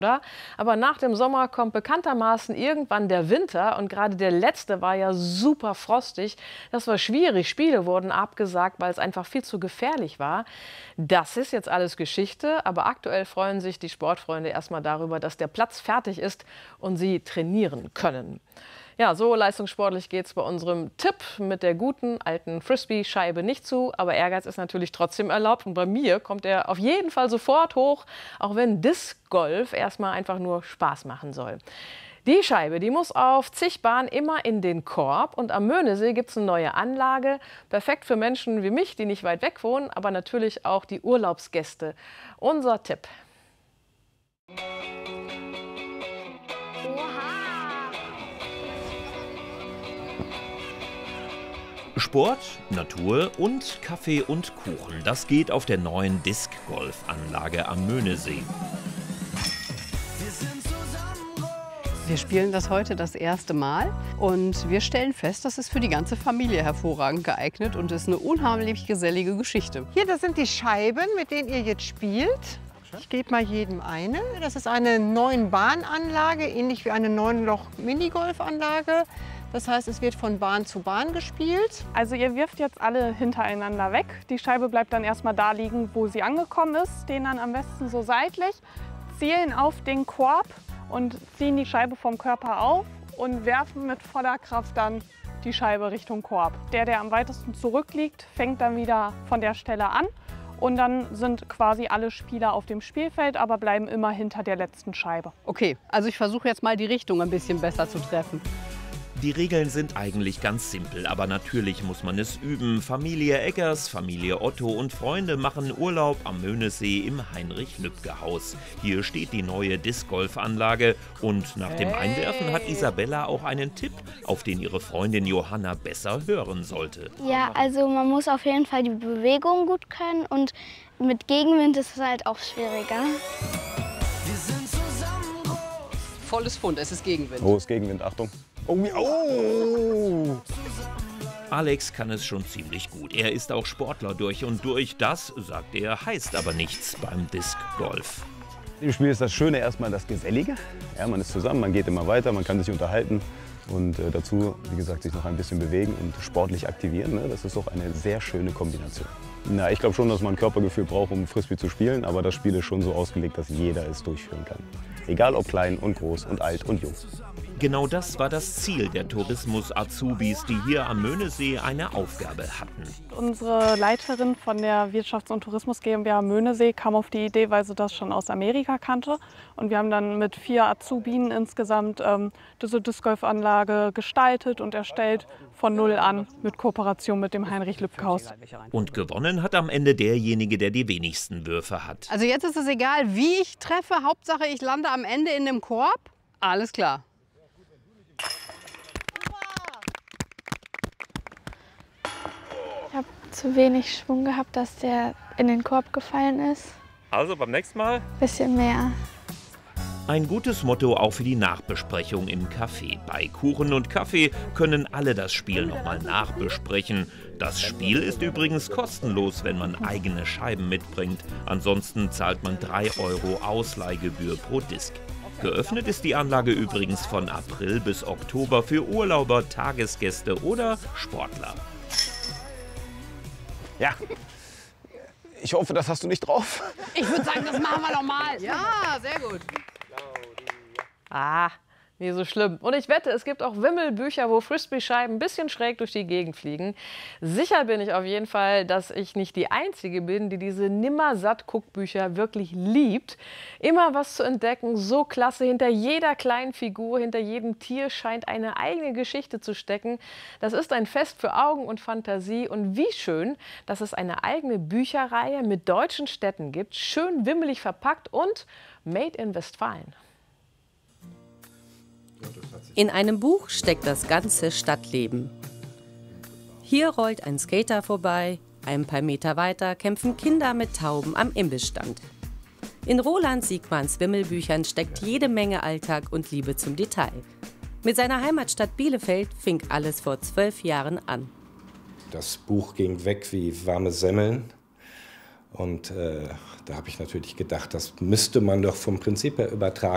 Aber nach dem Sommer kommt bekanntermaßen irgendwann der Winter und gerade der letzte war ja super frostig. Das war schwierig. Spiele wurden abgesagt, weil es einfach viel zu gefährlich war. Das ist jetzt alles Geschichte, aber aktuell freuen sich die Sportfreunde erstmal darüber, dass der Platz fertig ist und sie trainieren können. Ja, so leistungssportlich geht es bei unserem Tipp mit der guten alten Frisbee-Scheibe nicht zu. Aber Ehrgeiz ist natürlich trotzdem erlaubt. Und bei mir kommt er auf jeden Fall sofort hoch, auch wenn Disc Golf erstmal einfach nur Spaß machen soll. Die Scheibe, die muss auf zig Bahnen immer in den Korb. Und am Möhnesee gibt es eine neue Anlage. Perfekt für Menschen wie mich, die nicht weit weg wohnen, aber natürlich auch die Urlaubsgäste. Unser Tipp. Sport, Natur und Kaffee und Kuchen. Das geht auf der neuen Disc-Golf-Anlage am Möhnesee. Wir spielen das heute das erste Mal und wir stellen fest, das ist für die ganze Familie hervorragend geeignet und ist eine unheimlich gesellige Geschichte. Hier, das sind die Scheiben, mit denen ihr jetzt spielt. Ich gebe mal jedem eine. Das ist eine 9-Bahn-Anlage, ähnlich wie eine 9-Loch-Minigolf-Anlage. Das heißt, es wird von Bahn zu Bahn gespielt. Also ihr wirft jetzt alle hintereinander weg. Die Scheibe bleibt dann erstmal da liegen, wo sie angekommen ist. Stehen dann am besten so seitlich, zielen auf den Korb und ziehen die Scheibe vom Körper auf und werfen mit voller Kraft dann die Scheibe Richtung Korb. Der am weitesten zurückliegt, fängt dann wieder von der Stelle an. Und dann sind quasi alle Spieler auf dem Spielfeld, aber bleiben immer hinter der letzten Scheibe. Okay, also ich versuche jetzt mal die Richtung ein bisschen besser zu treffen. Die Regeln sind eigentlich ganz simpel, aber natürlich muss man es üben. Familie Eggers, Familie Otto und Freunde machen Urlaub am Möhnesee im Heinrich-Lübke-Haus. Hier steht die neue Disc-Golf-Anlage und nach dem Einwerfen hat Isabella auch einen Tipp, auf den ihre Freundin Johanna besser hören sollte. Ja, also man muss auf jeden Fall die Bewegung gut können und mit Gegenwind ist es halt auch schwieriger. Volles Pfund, es ist Gegenwind. Oh, ist Gegenwind, Achtung. Oh, oh. Alex kann es schon ziemlich gut. Er ist auch Sportler durch und durch. Das, sagt er, heißt aber nichts beim Disc Golf. Im Spiel ist das Schöne erstmal das Gesellige. Ja, man ist zusammen, man geht immer weiter, man kann sich unterhalten und dazu, wie gesagt, sich noch ein bisschen bewegen und sportlich aktivieren. Ne? Das ist doch eine sehr schöne Kombination. Na, ich glaube schon, dass man ein Körpergefühl braucht, um Frisbee zu spielen, aber das Spiel ist schon so ausgelegt, dass jeder es durchführen kann. Egal ob klein und groß und alt und jung. Genau das war das Ziel der Tourismus-Azubis, die hier am Möhnesee eine Aufgabe hatten. Unsere Leiterin von der Wirtschafts- und Tourismus GmbH Möhnesee kam auf die Idee, weil sie das schon aus Amerika kannte. Und wir haben dann mit 4 Azubinen insgesamt diese Disc-Golf-Anlage gestaltet und erstellt von null an mit Kooperation mit dem Heinrich-Lübke-Haus. Und gewonnen hat am Ende derjenige, der die wenigsten Würfe hat. Also jetzt ist es egal, wie ich treffe, Hauptsache ich lande am Ende in dem Korb. Alles klar. Ich habe zu wenig Schwung gehabt, dass der in den Korb gefallen ist. Also beim nächsten Mal? Bisschen mehr. Ein gutes Motto auch für die Nachbesprechung im Café. Bei Kuchen und Kaffee können alle das Spiel nochmal nachbesprechen. Das Spiel ist übrigens kostenlos, wenn man eigene Scheiben mitbringt. Ansonsten zahlt man 3 € Ausleihgebühr pro Disc. Geöffnet ist die Anlage übrigens von April bis Oktober für Urlauber, Tagesgäste oder Sportler. Ja, ich hoffe, das hast du nicht drauf. Ich würde sagen, das machen wir nochmal. Ja, sehr gut. Ah, nie so schlimm. Und ich wette, es gibt auch Wimmelbücher, wo Frisbee-Scheiben ein bisschen schräg durch die Gegend fliegen. Sicher bin ich auf jeden Fall, dass ich nicht die Einzige bin, die diese Nimmersatt-Guckbücher wirklich liebt. Immer was zu entdecken, so klasse. Hinter jeder kleinen Figur, hinter jedem Tier scheint eine eigene Geschichte zu stecken. Das ist ein Fest für Augen und Fantasie. Und wie schön, dass es eine eigene Bücherreihe mit deutschen Städten gibt. Schön wimmelig verpackt und made in Westfalen. In einem Buch steckt das ganze Stadtleben. Hier rollt ein Skater vorbei, ein paar Meter weiter kämpfen Kinder mit Tauben am Imbissstand. In Roland Siegmanns Wimmelbüchern steckt jede Menge Alltag und Liebe zum Detail. Mit seiner Heimatstadt Bielefeld fing alles vor 12 Jahren an. Das Buch ging weg wie warme Semmeln. Und da habe ich natürlich gedacht, das müsste man doch vom Prinzip her übertragen.